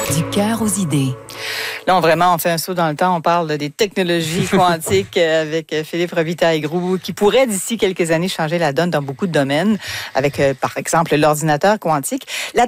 Du cœur aux idées. Là, on fait un saut dans le temps. On parle des technologies quantiques avec Philippe Robitaille-Groux, qui pourrait, d'ici quelques années, changer la donne dans beaucoup de domaines, avec, par exemple, l'ordinateur quantique. La